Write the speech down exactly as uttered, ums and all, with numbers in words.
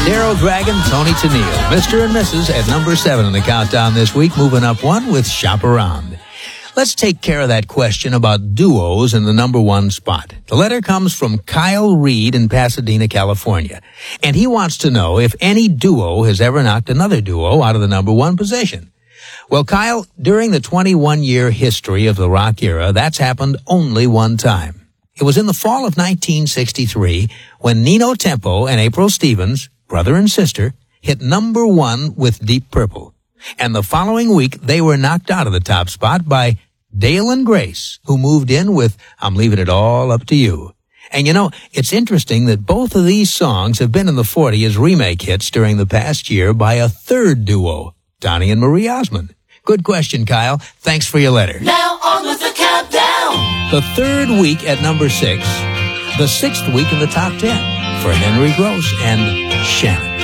Daryl Dragon, Tony Tennille, Mister and Missus at number seven in the countdown this week, moving up one with Shop Around. Let's take care of that question about duos in the number one spot. The letter comes from Kyle Reed in Pasadena, California, and he wants to know if any duo has ever knocked another duo out of the number one position. Well, Kyle, during the twenty-one year history of the rock era, that's happened only one time. It was in the fall of nineteen sixty-three when Nino Tempo and April Stevens, brother and sister, hit number one with Deep Purple. And the following week, they were knocked out of the top spot by Dale and Grace, who moved in with I'm Leaving It All Up to You. And you know, it's interesting that both of these songs have been in the forty as remake hits during the past year by a third duo, Donnie and Marie Osmond. Good question, Kyle. Thanks for your letter. Now on with the countdown. The third week at number six, the sixth week in the top ten for Henry Gross and Shannon.